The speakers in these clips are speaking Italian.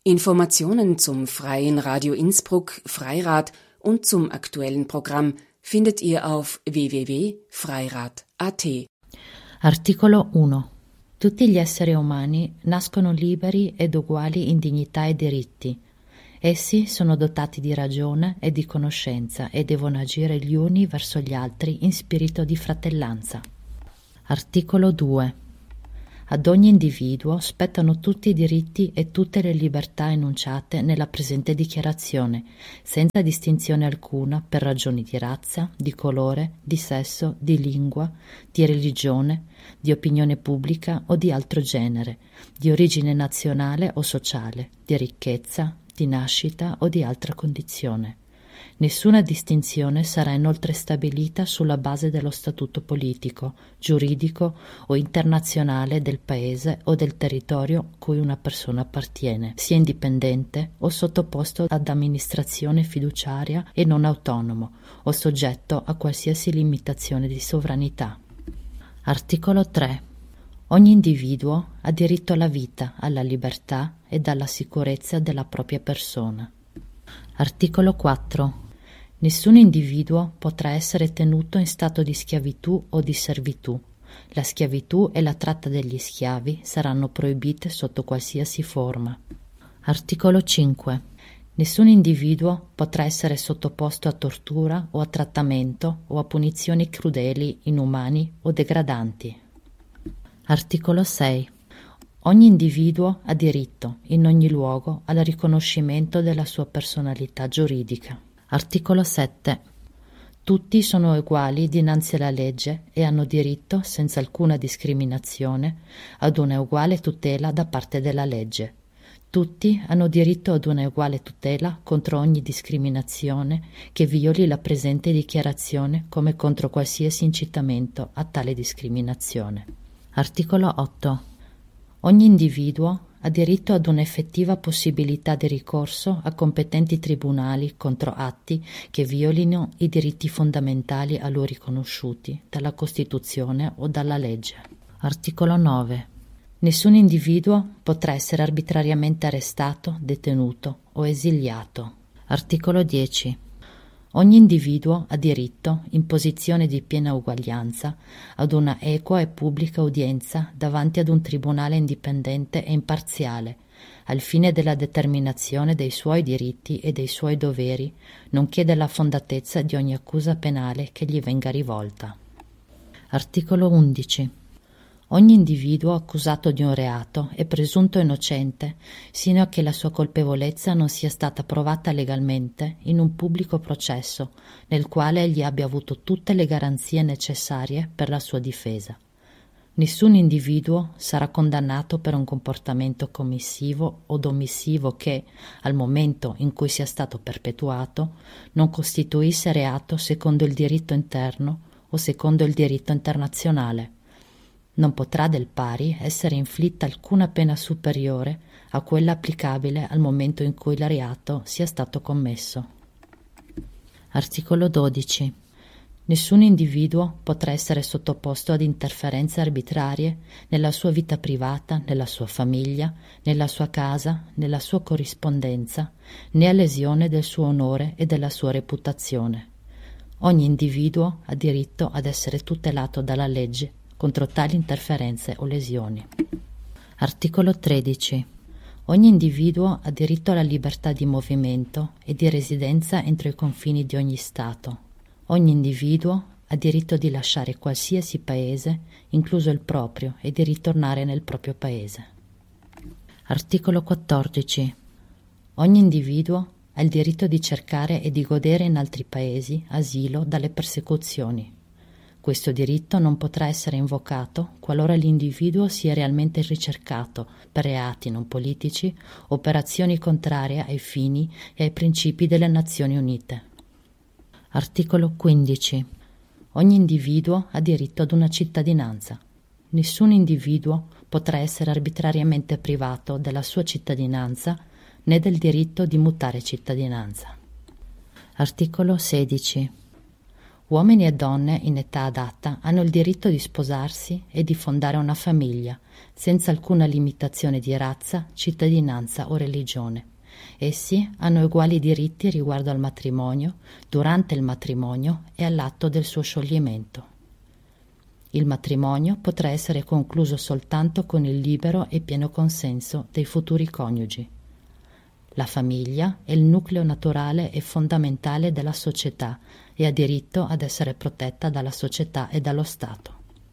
Informationen zum Freien Radio Innsbruck Freirad und zum aktuellen Programm findet ihr auf www.freirad.at. Articolo 1. Tutti gli esseri umani nascono liberi ed uguali in dignità e diritti. Essi sono dotati di ragione e di conoscenza e devono agire gli uni verso gli altri in spirito di fratellanza. Articolo 2. Ad ogni individuo spettano tutti i diritti e tutte le libertà enunciate nella presente dichiarazione, senza distinzione alcuna per ragioni di razza, di colore, di sesso, di lingua, di religione, di opinione pubblica o di altro genere, di origine nazionale o sociale, di ricchezza, di nascita o di altra condizione. Nessuna distinzione sarà inoltre stabilita sulla base dello statuto politico, giuridico o internazionale del paese o del territorio cui una persona appartiene, sia indipendente o sottoposto ad amministrazione fiduciaria e non autonomo o soggetto a qualsiasi limitazione di sovranità. Articolo 3. Ogni individuo ha diritto alla vita, alla libertà ed alla sicurezza della propria persona. Articolo 4. Nessun individuo potrà essere tenuto in stato di schiavitù o di servitù. La schiavitù e la tratta degli schiavi saranno proibite sotto qualsiasi forma. Articolo 5. Nessun individuo potrà essere sottoposto a tortura o a trattamento o a punizioni crudeli, inumani o degradanti. Articolo 6. Ogni individuo ha diritto, in ogni luogo, al riconoscimento della sua personalità giuridica. Articolo 7. Tutti sono uguali dinanzi alla legge e hanno diritto, senza alcuna discriminazione, ad una uguale tutela da parte della legge. Tutti hanno diritto ad una uguale tutela contro ogni discriminazione che violi la presente dichiarazione come contro qualsiasi incitamento a tale discriminazione. Articolo 8. Ogni individuo ha diritto ad un'effettiva possibilità di ricorso a competenti tribunali contro atti che violino i diritti fondamentali a lui riconosciuti dalla Costituzione o dalla legge. Articolo 9. Nessun individuo potrà essere arbitrariamente arrestato, detenuto o esiliato. Articolo 10. Ogni individuo ha diritto, in posizione di piena uguaglianza, ad una equa e pubblica udienza davanti ad un tribunale indipendente e imparziale, al fine della determinazione dei suoi diritti e dei suoi doveri, nonché della fondatezza di ogni accusa penale che gli venga rivolta. Articolo 11. Ogni individuo accusato di un reato è presunto innocente sino a che la sua colpevolezza non sia stata provata legalmente in un pubblico processo nel quale egli abbia avuto tutte le garanzie necessarie per la sua difesa. Nessun individuo sarà condannato per un comportamento commissivo o omissivo che, al momento in cui sia stato perpetuato, non costituisse reato secondo il diritto interno o secondo il diritto internazionale. Non potrà del pari essere inflitta alcuna pena superiore a quella applicabile al momento in cui il reato sia stato commesso. Articolo 12. Nessun individuo potrà essere sottoposto ad interferenze arbitrarie nella sua vita privata, nella sua famiglia, nella sua casa, nella sua corrispondenza, né a lesione del suo onore e della sua reputazione. Ogni individuo ha diritto ad essere tutelato dalla legge contro tali interferenze o lesioni. Articolo 13. Ogni individuo ha diritto alla libertà di movimento e di residenza entro i confini di ogni Stato. Ogni individuo ha diritto di lasciare qualsiasi paese, incluso il proprio, e di ritornare nel proprio paese. Articolo 14. Ogni individuo ha il diritto di cercare e di godere in altri paesi asilo dalle persecuzioni. Questo diritto non potrà essere invocato qualora l'individuo sia realmente ricercato per reati non politici o per azioni contrarie ai fini e ai principi delle Nazioni Unite. Articolo 15. Ogni individuo ha diritto ad una cittadinanza. Nessun individuo potrà essere arbitrariamente privato della sua cittadinanza né del diritto di mutare cittadinanza. Articolo 16. Uomini e donne in età adatta hanno il diritto di sposarsi e di fondare una famiglia, senza alcuna limitazione di razza, cittadinanza o religione. Essi hanno uguali diritti riguardo al matrimonio, durante il matrimonio e all'atto del suo scioglimento. Il matrimonio potrà essere concluso soltanto con il libero e pieno consenso dei futuri coniugi. La famiglia è il nucleo naturale e fondamentale della società e ha diritto ad essere protetta dalla società e dallo Stato.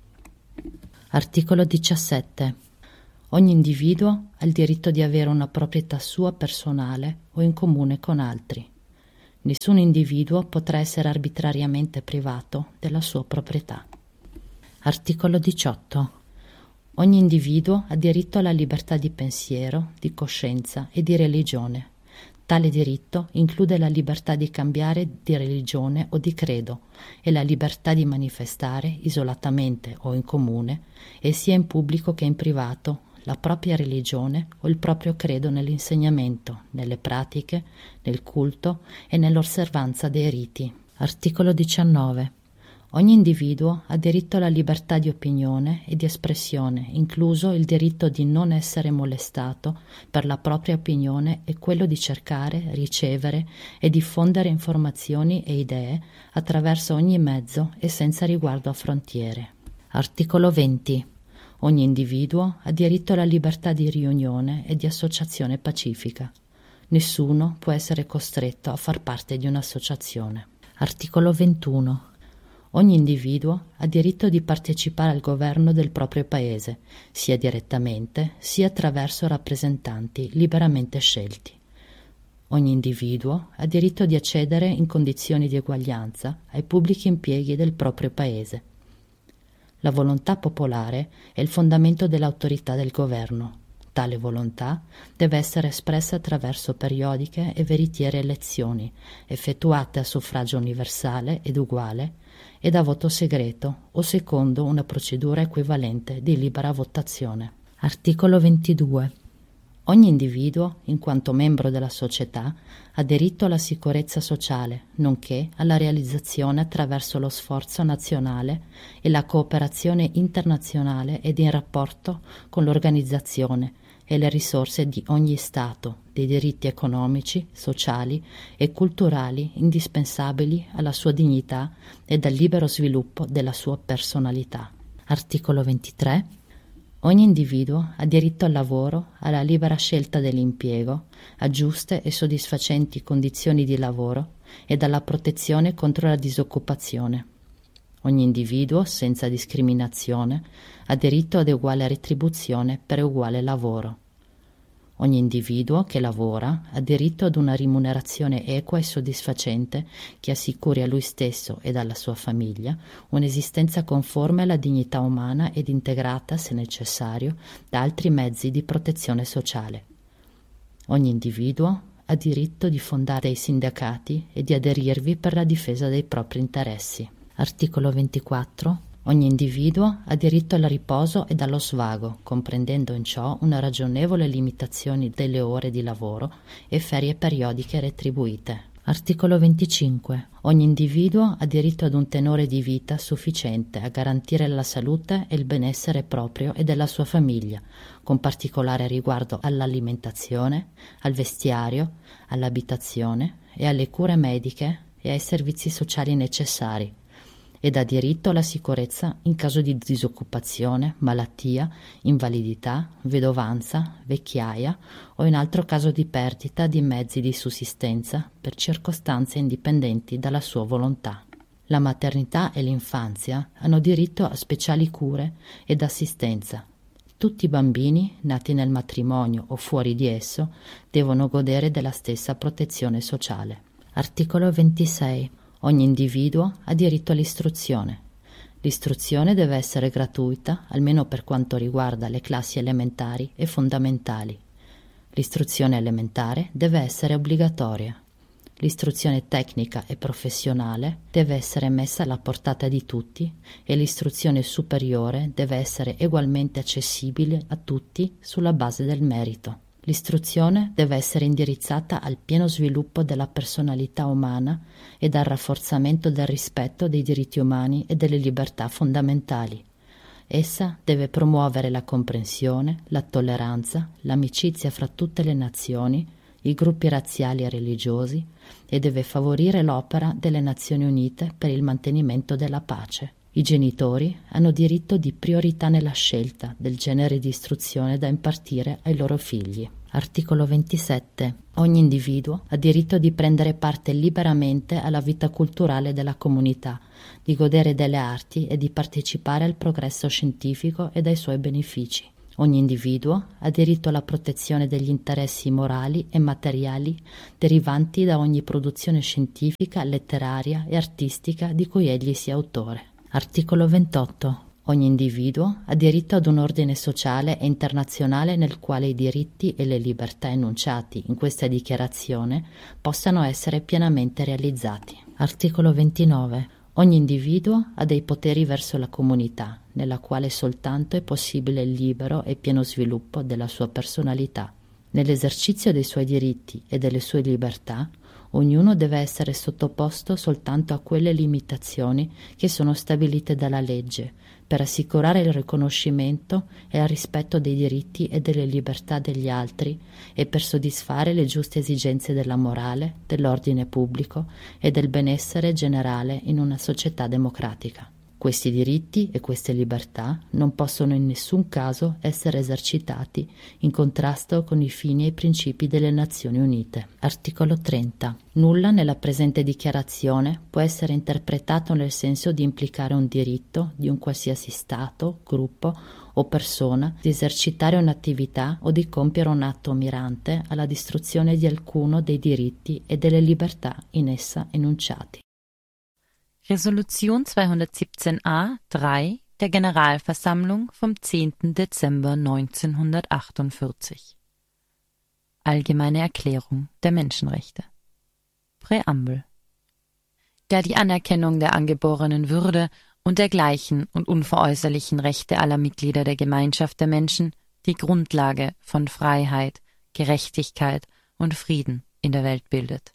Articolo 17. Ogni individuo ha il diritto di avere una proprietà sua personale o in comune con altri. Nessun individuo potrà essere arbitrariamente privato della sua proprietà. Articolo 18. Ogni individuo ha diritto alla libertà di pensiero, di coscienza e di religione. Tale diritto include la libertà di cambiare di religione o di credo e la libertà di manifestare, isolatamente o in comune, e sia in pubblico che in privato, la propria religione o il proprio credo nell'insegnamento, nelle pratiche, nel culto e nell'osservanza dei riti. Articolo 19. Ogni individuo ha diritto alla libertà di opinione e di espressione, incluso il diritto di non essere molestato per la propria opinione e quello di cercare, ricevere e diffondere informazioni e idee attraverso ogni mezzo e senza riguardo a frontiere. Articolo 20. Ogni individuo ha diritto alla libertà di riunione e di associazione pacifica. Nessuno può essere costretto a far parte di un'associazione. Articolo 21. Ogni individuo ha diritto di partecipare al governo del proprio paese, sia direttamente, sia attraverso rappresentanti liberamente scelti. Ogni individuo ha diritto di accedere in condizioni di eguaglianza ai pubblici impieghi del proprio paese. La volontà popolare è il fondamento dell'autorità del governo. Tale volontà deve essere espressa attraverso periodiche e veritiere elezioni, effettuate a suffragio universale ed uguale e da voto segreto o secondo una procedura equivalente di libera votazione. Articolo 22. Ogni individuo, in quanto membro della società, ha diritto alla sicurezza sociale, nonché alla realizzazione attraverso lo sforzo nazionale e la cooperazione internazionale ed in rapporto con l'organizzazione e le risorse di ogni Stato, dei diritti economici, sociali e culturali indispensabili alla sua dignità e al libero sviluppo della sua personalità. Articolo 23. Ogni individuo ha diritto al lavoro, alla libera scelta dell'impiego, a giuste e soddisfacenti condizioni di lavoro e alla protezione contro la disoccupazione. Ogni individuo, senza discriminazione, ha diritto ad uguale retribuzione per uguale lavoro. Ogni individuo che lavora ha diritto ad una rimunerazione equa e soddisfacente che assicuri a lui stesso ed alla sua famiglia un'esistenza conforme alla dignità umana ed integrata, se necessario, da altri mezzi di protezione sociale. Ogni individuo ha diritto di fondare i sindacati e di aderirvi per la difesa dei propri interessi. Articolo 24. Ogni individuo ha diritto al riposo ed allo svago, comprendendo in ciò una ragionevole limitazione delle ore di lavoro e ferie periodiche retribuite. Articolo 25. Ogni individuo ha diritto ad un tenore di vita sufficiente a garantire la salute e il benessere proprio e della sua famiglia, con particolare riguardo all'alimentazione, al vestiario, all'abitazione e alle cure mediche e ai servizi sociali necessari, ed ha diritto alla sicurezza in caso di disoccupazione, malattia, invalidità, vedovanza, vecchiaia o in altro caso di perdita di mezzi di sussistenza per circostanze indipendenti dalla sua volontà. La maternità e l'infanzia hanno diritto a speciali cure ed assistenza. Tutti i bambini nati nel matrimonio o fuori di esso devono godere della stessa protezione sociale. Articolo 26. Ogni individuo ha diritto all'istruzione. L'istruzione deve essere gratuita, almeno per quanto riguarda le classi elementari e fondamentali. L'istruzione elementare deve essere obbligatoria. L'istruzione tecnica e professionale deve essere messa alla portata di tutti e l'istruzione superiore deve essere egualmente accessibile a tutti sulla base del merito. L'istruzione deve essere indirizzata al pieno sviluppo della personalità umana e al rafforzamento del rispetto dei diritti umani e delle libertà fondamentali. Essa deve promuovere la comprensione, la tolleranza, l'amicizia fra tutte le nazioni, i gruppi razziali e religiosi e deve favorire l'opera delle Nazioni Unite per il mantenimento della pace. I genitori hanno diritto di priorità nella scelta del genere di istruzione da impartire ai loro figli. Articolo 27. Ogni individuo ha diritto di prendere parte liberamente alla vita culturale della comunità, di godere delle arti e di partecipare al progresso scientifico e ai suoi benefici. Ogni individuo ha diritto alla protezione degli interessi morali e materiali derivanti da ogni produzione scientifica, letteraria e artistica di cui egli sia autore. Articolo 28. Ogni individuo ha diritto ad un ordine sociale e internazionale nel quale i diritti e le libertà enunciati in questa dichiarazione possano essere pienamente realizzati. Articolo 29. Ogni individuo ha dei poteri verso la comunità, nella quale soltanto è possibile il libero e pieno sviluppo della sua personalità. Nell'esercizio dei suoi diritti e delle sue libertà, ognuno deve essere sottoposto soltanto a quelle limitazioni che sono stabilite dalla legge, per assicurare il riconoscimento e il rispetto dei diritti e delle libertà degli altri e per soddisfare le giuste esigenze della morale, dell'ordine pubblico e del benessere generale in una società democratica. Questi diritti e queste libertà non possono in nessun caso essere esercitati in contrasto con i fini e i principi delle Nazioni Unite. Articolo 30. Nulla nella presente dichiarazione può essere interpretato nel senso di implicare un diritto di un qualsiasi Stato, gruppo o persona di esercitare un'attività o di compiere un atto mirante alla distruzione di alcuno dei diritti e delle libertà in essa enunciati. Resolution 217a 3 der Generalversammlung vom 10. Dezember 1948. Allgemeine Erklärung der Menschenrechte. Präambel. Da die Anerkennung der angeborenen Würde und der gleichen und unveräußerlichen Rechte aller Mitglieder der Gemeinschaft der Menschen die Grundlage von Freiheit, Gerechtigkeit und Frieden in der Welt bildet.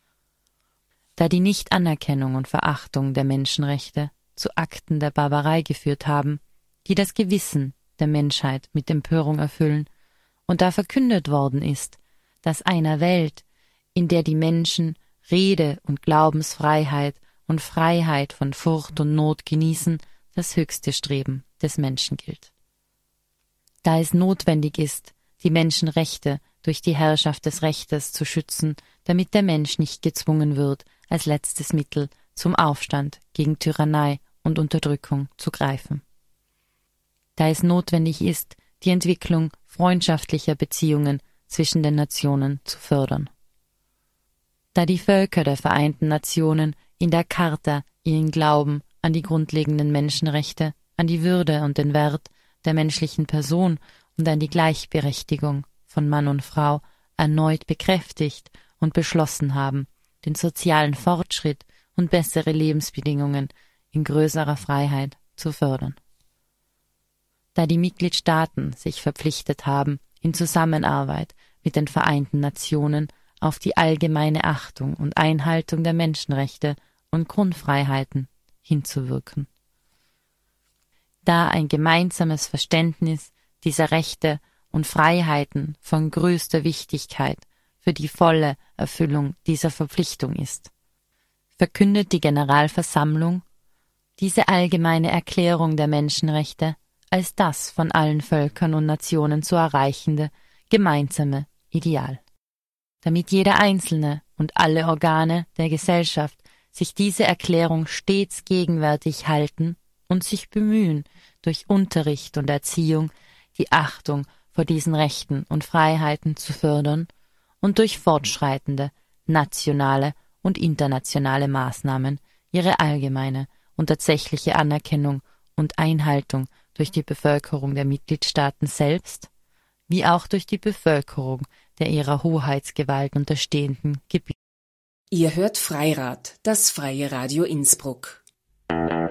Da die Nichtanerkennung und Verachtung der Menschenrechte zu Akten der Barbarei geführt haben, die das Gewissen der Menschheit mit Empörung erfüllen, und da verkündet worden ist, dass einer Welt, in der die Menschen Rede- und Glaubensfreiheit und Freiheit von Furcht und Not genießen, das höchste Streben des Menschen gilt. Da es notwendig ist, die Menschenrechte durch die Herrschaft des Rechtes zu schützen, damit der Mensch nicht gezwungen wird, als letztes Mittel zum Aufstand gegen Tyrannei und Unterdrückung zu greifen. Da es notwendig ist, die Entwicklung freundschaftlicher Beziehungen zwischen den Nationen zu fördern. Da die Völker der Vereinten Nationen in der Charta ihren Glauben an die grundlegenden Menschenrechte, an die Würde und den Wert der menschlichen Person und an die Gleichberechtigung von Mann und Frau erneut bekräftigt und beschlossen haben, den sozialen Fortschritt und bessere Lebensbedingungen in größerer Freiheit zu fördern. Da die Mitgliedstaaten sich verpflichtet haben, in Zusammenarbeit mit den Vereinten Nationen auf die allgemeine Achtung und Einhaltung der Menschenrechte und Grundfreiheiten hinzuwirken. Da ein gemeinsames Verständnis dieser Rechte und Freiheiten von größter Wichtigkeit für die volle Erfüllung dieser Verpflichtung ist, verkündet die Generalversammlung diese allgemeine Erklärung der Menschenrechte als das von allen Völkern und Nationen zu erreichende gemeinsame Ideal. Damit jeder Einzelne und alle Organe der Gesellschaft sich diese Erklärung stets gegenwärtig halten und sich bemühen, durch Unterricht und Erziehung die Achtung vor diesen Rechten und Freiheiten zu fördern und durch fortschreitende nationale und internationale Maßnahmen ihre allgemeine und tatsächliche Anerkennung und Einhaltung durch die Bevölkerung der Mitgliedstaaten selbst, wie auch durch die Bevölkerung der ihrer Hoheitsgewalt unterstehenden Gebiete. Ihr hört Freirad, das Freie Radio Innsbruck.